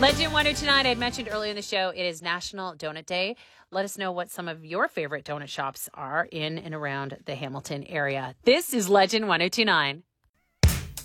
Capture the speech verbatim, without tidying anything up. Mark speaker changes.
Speaker 1: Legend one oh two nine, I had mentioned earlier in the show, it is National Donut Day. Let us know what some of your favorite donut shops are in and around the Hamilton area. This is Legend one oh two nine.